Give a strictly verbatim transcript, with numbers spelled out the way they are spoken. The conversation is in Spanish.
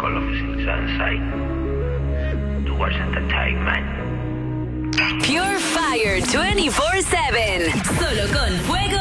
colorful sunshine towards entertainment. Pure Fire veinticuatro siete. Solo con fuego